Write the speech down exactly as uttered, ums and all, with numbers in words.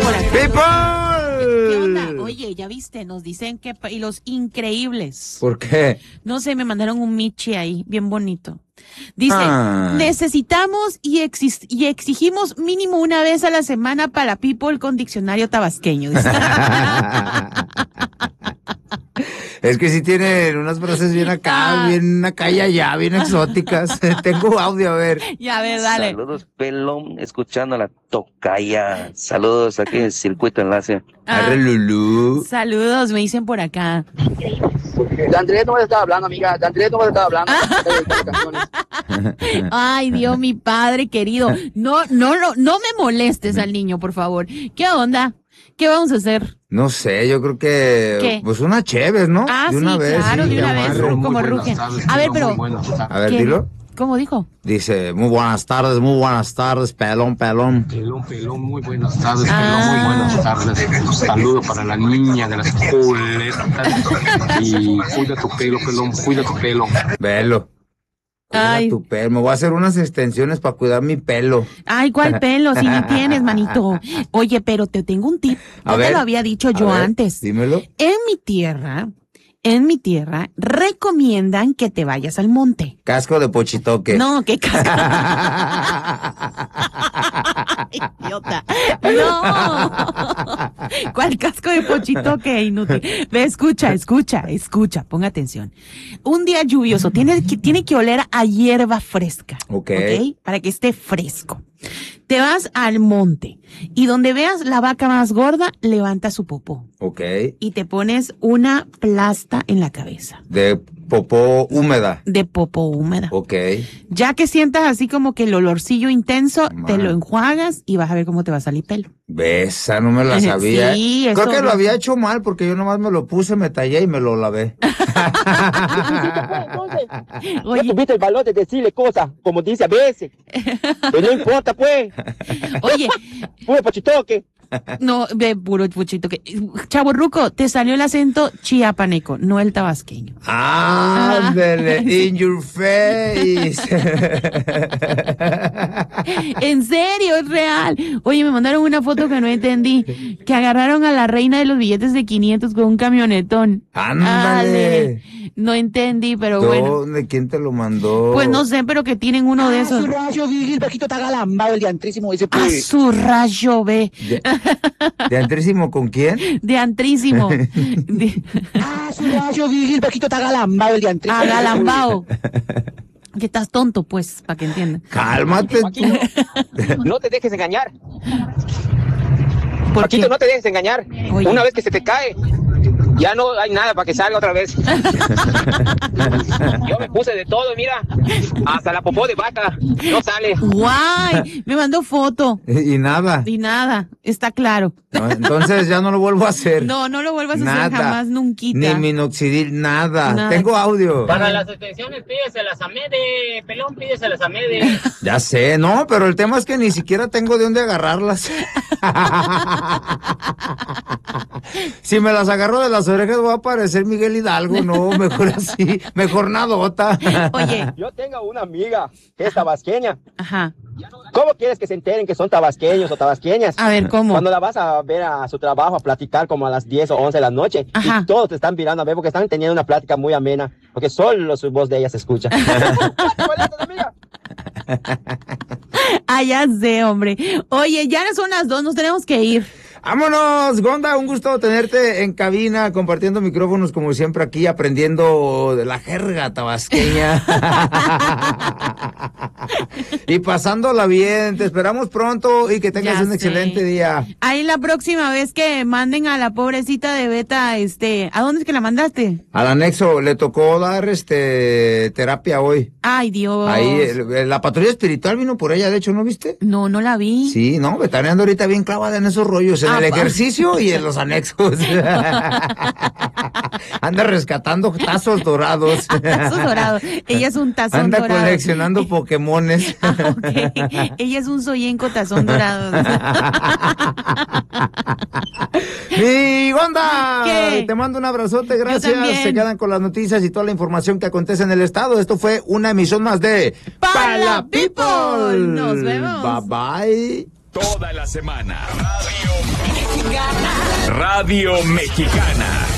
por acá. ¡People! ¿Qué onda? Oye, ya viste, nos dicen que... Y los increíbles. ¿Por qué? No sé, me mandaron un Michi ahí, bien bonito. Dice, Ah. necesitamos y, exis- y exigimos mínimo una vez a la semana para People con diccionario tabasqueño. Dice. Es que sí tienen unas frases bien acá, Ah. bien acá y allá, bien exóticas. Tengo audio, a ver. Ya, a ver, dale. Saludos, pelón, escuchando la tocaya. Saludos aquí en el Circuito Enlace. Ah, Arre Lulú. saludos, me dicen por acá. De Andrés no me estaba hablando, amiga. De Andrés no me estaba hablando. Ay, Dios, mi padre querido. No, no, no, no me molestes al niño, por favor. ¿Qué onda? ¿Qué vamos a hacer? No sé, yo creo que... ¿Qué? Pues una Chévez, ¿no? Ah, de una sí, vez. claro, sí, de una vez, amarre. como Rugen. A ver, pero... A ver, ¿qué? dilo. ¿Cómo dijo? Dice, muy buenas tardes, muy buenas tardes, pelón, pelón. Pelón, pelón, muy buenas tardes, Ah. pelón, muy buenas tardes. Saludo para la niña de las coletas. Y cuida tu pelo, pelón, cuida tu pelo. Velo. Cuida Ay. tu pelo. Me voy a hacer unas extensiones para cuidar mi pelo. Ay, ¿cuál pelo? Si ni tienes, manito. Oye, pero te tengo un tip. A Ya te ver, lo había dicho yo A ver, antes. Dímelo. En mi tierra, en mi tierra, recomiendan que te vayas al monte. Casco de pochitoque. No, qué casco. Idiota. No. ¿Cuál casco de pochito que inútil? Ve, escucha, escucha, escucha, ponga atención. Un día lluvioso tiene que, tiene que oler a hierba fresca. Ok. ¿Ok? Para que esté fresco. Te vas al monte y donde veas la vaca más gorda, levanta su popó Ok. y te pones una plasta en la cabeza De popó húmeda. de popó húmeda. Ok. Ya que sientas así como que el olorcillo intenso, Man. te lo enjuagas y vas a ver cómo te va a salir pelo. Esa no me la sabía. Sí, Creo eso que lo no- había hecho mal porque yo nomás me lo puse, me tallé y me lo lavé. Ya Oye, tuviste el valor de decirle cosas, como dice a veces. Pero no importa, pues. oye, Pues, pochitoque. no, ve, puro puchito que... Chavo Ruco, te salió el acento chiapaneco, no el tabasqueño. Ándale, in your face. En serio, es real. Oye, me mandaron una foto que no entendí, que agarraron a la reina de los billetes de quinientos con un camionetón. Ándale. No entendí, pero bueno. ¿Dónde? ¿Quién te lo mandó? Pues no sé, pero que tienen uno de esos. Su rayo, el viejito está galambado, el diantrísimo ese, A pues. su rayo, ve. ¿De, de antrísimo con quién? De antrísimo. De, Ah, su rayo, el viejito está galambado, el diantrísimo. agalambao. Que estás tonto, pues, para que entiendan. Cálmate tú. Paquito, no te dejes engañar. ¿Por Paquito, qué? no te dejes engañar. Oye. Una vez que se te cae, ya no hay nada para que salga otra vez. Yo me puse de todo, mira. Hasta la popó de vaca. No sale. Guay, me mandó foto. Y nada. Y nada, está claro. No, entonces ya no lo vuelvo a hacer. No, no lo vuelvas a Nada. hacer jamás, nunca. Ni minoxidil, nada. Nada. Tengo audio. Para las extensiones pídeselas a Mede, pelón pídeselas a Mede. Ya sé, no, pero el tema es que ni siquiera tengo de dónde agarrarlas. Si me las agarro de las orejas voy a parecer Miguel Hidalgo, no, mejor así, mejor nadota. Oye, Yo tengo una amiga que es tabasqueña. ajá. ¿Cómo quieres que se enteren que son tabasqueños o tabasqueñas? A ver, ¿cómo? Cuando la vas a ver a su trabajo, a platicar como a las diez o once de la noche, Ajá. y todos te están mirando a ver porque están teniendo una plática muy amena, porque solo su voz de ella se escucha. Ah, ya sé, hombre. Oye, ya son las dos, nos tenemos que ir. Vámonos, Gonda, un gusto tenerte en cabina, compartiendo micrófonos como siempre aquí, aprendiendo de la jerga tabasqueña. Y pasándola bien, te esperamos pronto y que tengas Ya un sé. excelente día. Ahí la próxima vez que manden a la pobrecita de Beta, este, ¿a dónde es que la mandaste? Al anexo le tocó dar este terapia hoy. Ay, Dios. Ahí, el- la patrulla espiritual vino por ella, de hecho, ¿no viste? No, no la vi. Sí, no, vetaneando ahorita bien clavada en esos rollos, en Ah, el pa- ejercicio y en los anexos. Anda rescatando tazos dorados. Tazos dorados. Ella es un tazón Anda dorado. coleccionando Pokémones. Ah, ok. Ella es un soyenco tazón dorado. ¡Mi Gonda! ¿Qué? Te mando un abrazote, gracias. también. Se quedan con las noticias y toda la información que acontece en el estado. Esto fue una emisión más de Pala People. Nos vemos. Bye bye. Toda la semana. Radio Radio Mexicana.